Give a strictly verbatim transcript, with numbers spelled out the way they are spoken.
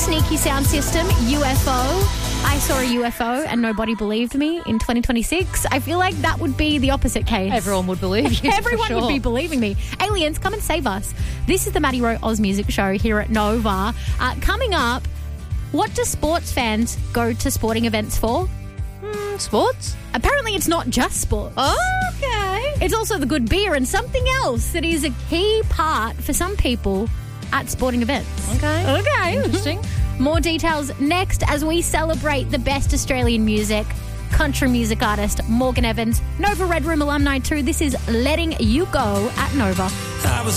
Sneaky sound system, U F O. I saw a U F O and nobody believed me in twenty twenty-six. I feel like that would be the opposite case. Everyone would believe you. Everyone for sure. would be believing me. Aliens, come and save us. This is the Maddie Rowe Oz Music Show here at Nova. Uh, coming up, what do sports fans go to sporting events for? Mm, sports? Apparently it's not just sports. Oh, okay. It's also the good beer and something else that is a key part for some people at sporting events. Okay. Okay. Interesting. More details next as we celebrate the best Australian music. Country music artist Morgan Evans, Nova Red Room alumni too. This is Letting You Go at Nova.